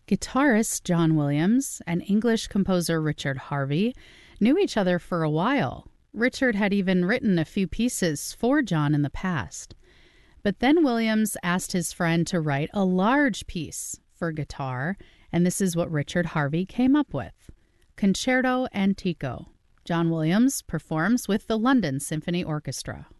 Guitarist John Williams and English composer Richard Harvey knew each other for a while. Richard had even written a few pieces for John in the past. But then Williams asked his friend to write a large piece for guitar, and this is what Richard Harvey came up with. Concerto Antico. John Williams performs with the London Symphony Orchestra.